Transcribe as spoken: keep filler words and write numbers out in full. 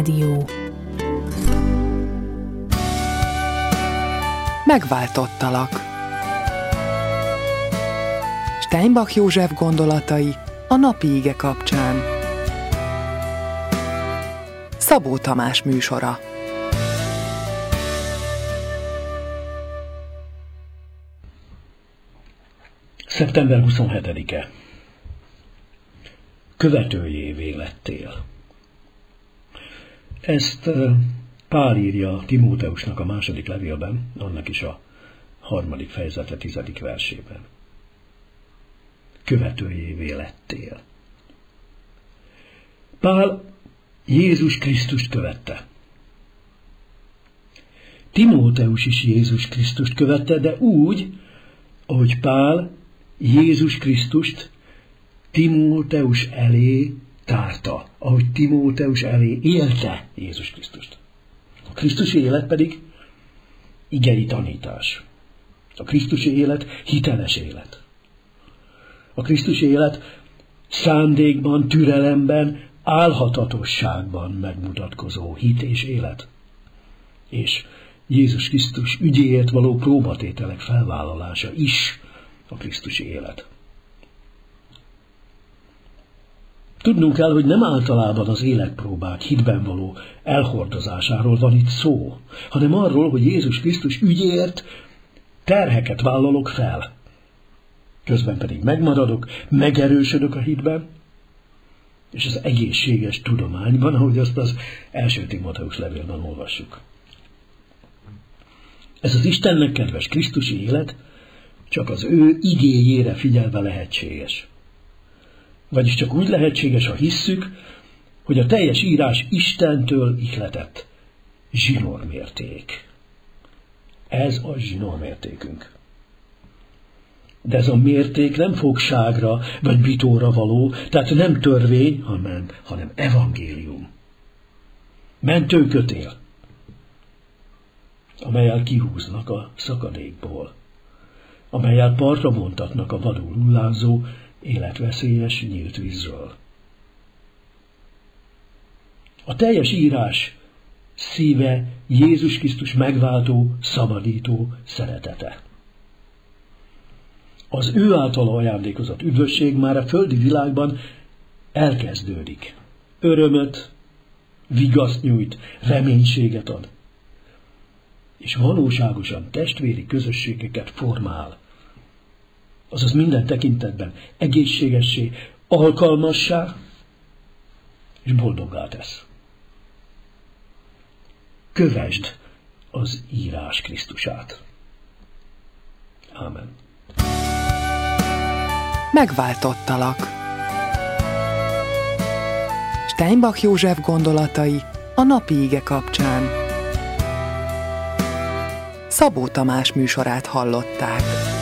Rádió. Megváltottalak. Steinbach József gondolatai a napi ige kapcsán. Szabó Tamás műsora. szeptember huszonhetedike. Követőjévé lettél. Ezt Pál írja Timóteusnak a második levélben, annak is a harmadik fejezete tizedik versében. Követőjévé lettél. Pál Jézus Krisztust követte. Timóteus is Jézus Krisztust követte, de úgy, ahogy Pál Jézus Krisztust Timóteus elé tárta, ahogy Timóteus elé élte Jézus Krisztust. A krisztusi élet pedig igei tanítás. A krisztusi élet hiteles élet. A krisztusi élet szándékban, türelemben, álhatatosságban megmutatkozó hit és élet. És Jézus Krisztus ügyéért való próbatételek felvállalása is a krisztusi élet. Tudnunk kell, hogy nem általában az életpróbák hitben való elhordozásáról van itt szó, hanem arról, hogy Jézus Krisztus ügyéért terheket vállalok fel. Közben pedig megmaradok, megerősödök a hitben, és az egészséges tudományban, ahogy azt az első Timóteus levélben olvassuk. Ez az Istennek kedves krisztusi élet csak az ő igéjére figyelve lehetséges. Vagyis csak úgy lehetséges, ha hisszük, hogy a teljes írás Istentől ihletett zsinórmérték. Ez a zsinórmértékünk. De ez a mérték nem fogságra vagy bitóra való, tehát nem törvény, hanem, hanem evangélium. Mentőkötél, amellyel kihúznak a szakadékból, amellyel partra vontatnak a vadul hullázó, életveszélyes nyílt vízről. A teljes írás szíve Jézus Krisztus megváltó, szabadító szeretete. Az ő általa ajándékozott üdvösség már a földi világban elkezdődik. Örömöt, vigaszt nyújt, reménységet ad, és valóságosan testvéri közösségeket formál. Azaz minden tekintetben egészségessé, alkalmassá és boldoggá tesz. Kövesd az írás Krisztusát. Ámen. Megváltottalak. Steinbach József gondolatai a napi ige kapcsán. Szabó Tamás műsorát hallották.